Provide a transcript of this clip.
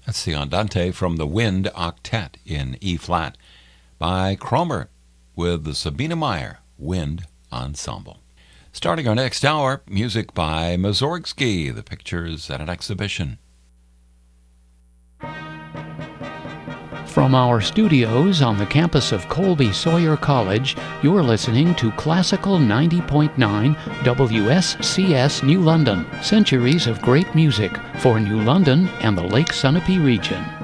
That's the Andante from the Wind Octet in E-flat by Kromer with the Sabine Meyer Wind Ensemble. Starting our next hour, music by Mussorgsky, the pictures at an exhibition. From our studios on the campus of Colby Sawyer College, you're listening to Classical 90.9 WSCS New London, centuries of great music for New London and the Lake Sunapee region.